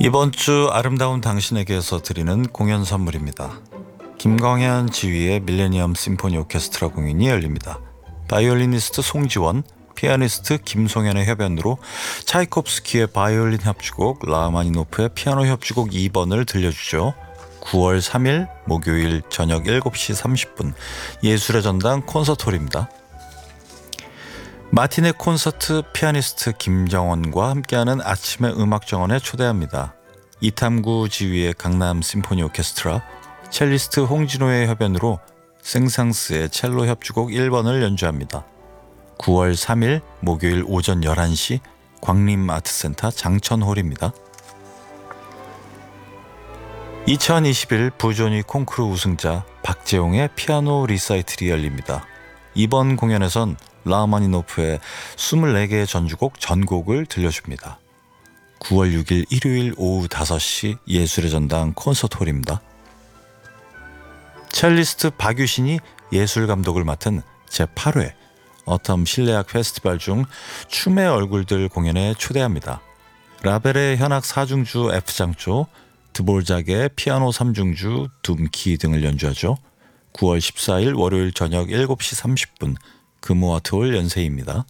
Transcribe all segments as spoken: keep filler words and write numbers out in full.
이번 주 아름다운 당신에게서 드리는 공연 선물입니다. 김광현 지휘의 밀레니엄 심포니 오케스트라 공연이 열립니다. 바이올리니스트 송지원, 피아니스트 김송현의 협연으로 차이콥스키의 바이올린 협주곡, 라흐마니노프의 피아노 협주곡 이 번을 들려주죠. 구월 삼일 목요일 저녁 일곱 시 삼십 분 예술의 전당 콘서트홀입니다. 마티네 콘서트 피아니스트 김정원과 함께하는 아침의 음악정원에 초대합니다. 이탐구 지휘의 강남 심포니 오케스트라, 첼리스트 홍진호의 협연으로 생상스의 첼로 협주곡 일 번을 연주합니다. 구월 삼일 목요일 오전 열한 시 광림아트센터 장천홀입니다. 이천이십일 부조니 콩쿠르 우승자 박재홍의 피아노 리사이틀이 열립니다. 이번 공연에선 라흐마니노프의 이십사 개의 전주곡 전곡을 들려줍니다. 구월 육일 일요일 오후 다섯 시 예술의 전당 콘서트홀입니다. 첼리스트 박유신이 예술감독을 맡은 제팔 회 어텀 실내악 페스티벌 중 춤의 얼굴들 공연에 초대합니다. 라벨의 현악 사 중주 F장조, 드볼작의 피아노 삼 중주, 둠키 등을 연주하죠. 구월 십사일 월요일 저녁 일곱 시 삼십 분 금호아트홀 연세입니다.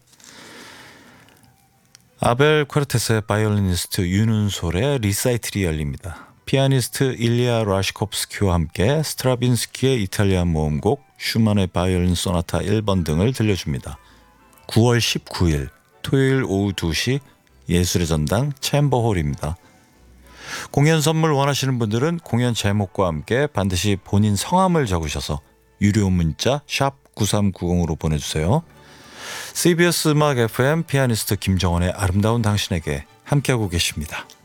아벨 쿼르테스의 바이올리니스트 윤은솔의 리사이틀이 열립니다. 피아니스트 일리아 라시콥스키와 함께 스트라빈스키의 이탈리안 모음곡, 슈만의 바이올린 소나타 일 번 등을 들려줍니다. 구월 십구일 토요일 오후 두 시 예술의 전당 챔버홀입니다. 공연 선물 원하시는 분들은 공연 제목과 함께 반드시 본인 성함을 적으셔서 유료 문자 샵 구삼구공으로 보내주세요. 씨비에스 음악 에프엠 피아니스트 김정원의 아름다운 당신에게 함께하고 계십니다.